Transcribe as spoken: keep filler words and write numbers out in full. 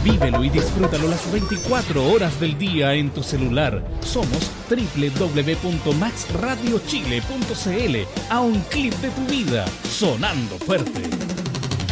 Vívelo y disfrútalo las veinticuatro horas del día en tu celular. Somos doble u doble u doble u punto max radio chile punto c l. A un clip de tu vida, sonando fuerte.